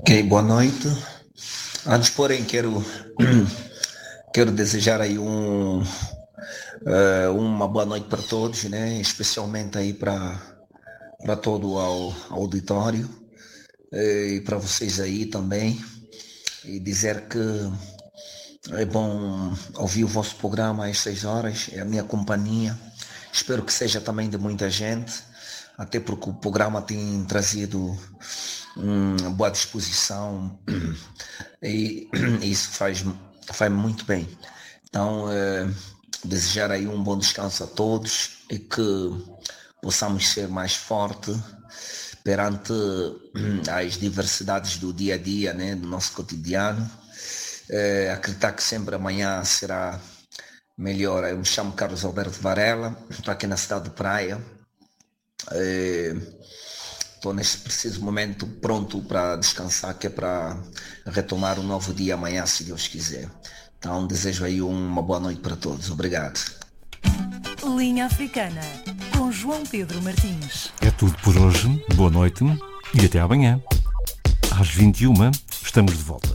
Ok, boa noite. Antes, porém, quero desejar aí uma boa noite para todos, né? Especialmente aí para todo o auditório e para vocês aí também. E dizer que é bom ouvir o vosso programa às 6 horas, é a minha companhia. Espero que seja também de muita gente, até porque o programa tem trazido boa disposição e isso faz muito bem. Então, desejar aí um bom descanso a todos e que possamos ser mais fortes perante as diversidades do dia a dia, né, do nosso cotidiano. Acreditar que sempre amanhã será melhor. Eu me chamo Carlos Alberto Varela, estou aqui na cidade de Praia. Estou neste preciso momento pronto para descansar, que é para retomar um novo dia amanhã, se Deus quiser. Então desejo aí uma boa noite para todos. Obrigado. Linha Africana, com João Pedro Martins. É tudo por hoje. Boa noite e até amanhã. Às 21h estamos de volta.